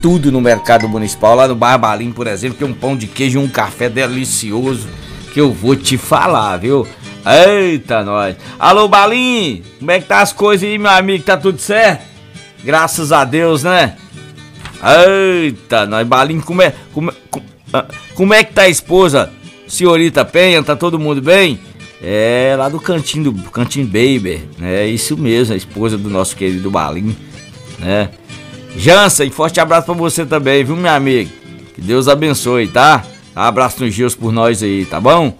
tudo no mercado municipal, lá no Barbalim, por exemplo, tem um pão de queijo e um café delicioso que eu vou te falar, viu? Eita, nós! Alô, Balim! Como é que tá as coisas aí, meu amigo? Tá tudo certo? Graças a Deus, né? Eita, nós, Balim, como é que tá a esposa? Senhorita Penha, tá todo mundo bem? É, lá do Cantinho Baby, né? Isso mesmo, a esposa do nosso querido Balim, né? Jansen, forte abraço pra você também, viu, minha amiga? Que Deus abençoe, tá? Um abraço nos Gios por nós aí, tá bom?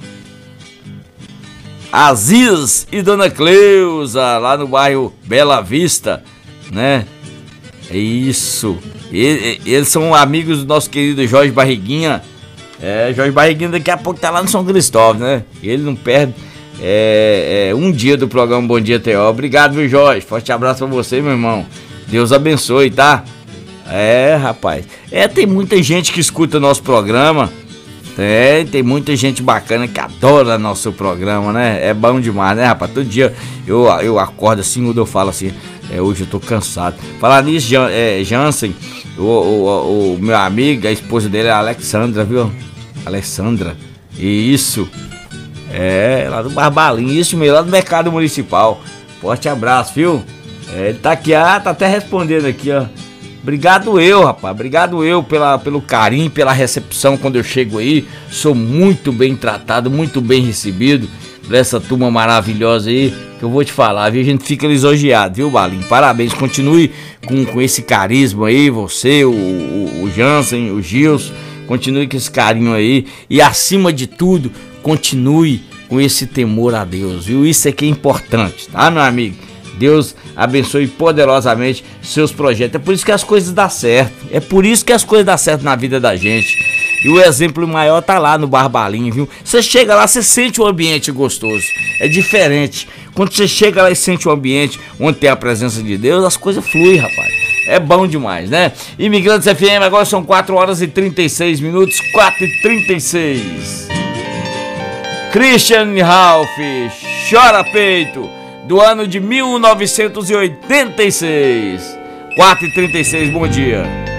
Aziz e Dona Cleusa, lá no bairro Bela Vista, né? É isso. Eles são amigos do nosso querido Jorge Barriguinha. É, Jorge Barriguinha daqui a pouco tá lá no São Cristóvão, né? Ele não perde um dia do programa Bom Dia T.O. Obrigado, viu, Jorge? Forte abraço pra você, meu irmão. Deus abençoe, tá? É, rapaz. Tem muita gente que escuta nosso programa. Tem muita gente bacana que adora nosso programa, né? É bom demais, né, rapaz? Todo dia eu acordo assim, quando eu falo assim, hoje eu tô cansado. Falar nisso, Jansen, o meu amigo, a esposa dele é a Alexandra, viu? Alexandra. Isso. Lá do Barbalim, isso mesmo, lá do Mercado Municipal. Forte abraço, viu? Ele tá aqui, tá até respondendo aqui, ó. Obrigado eu, rapaz, obrigado eu pelo carinho, pela recepção quando eu chego aí. Sou muito bem tratado, muito bem recebido por essa turma maravilhosa aí, que eu vou te falar, viu? A gente fica lisonjeado, viu, Balim? Parabéns, continue com esse carisma aí, você, o Jansen, o Gils, continue com esse carinho aí e, acima de tudo, continue com esse temor a Deus, viu? Isso é que é importante, tá, meu amigo? Deus abençoe poderosamente seus projetos. É por isso que as coisas dão certo. É por isso que as coisas dão certo na vida da gente. E o exemplo maior tá lá no Barbalim, viu? Você chega lá, você sente um ambiente gostoso. É diferente. Quando você chega lá e sente um ambiente onde tem a presença de Deus, as coisas fluem, rapaz. É bom demais, né? Imigrantes FM, agora são 4 horas e 36 minutos. 4h36. Christian Ralph, Chora Peito, do ano de 1986. 4h36, bom dia.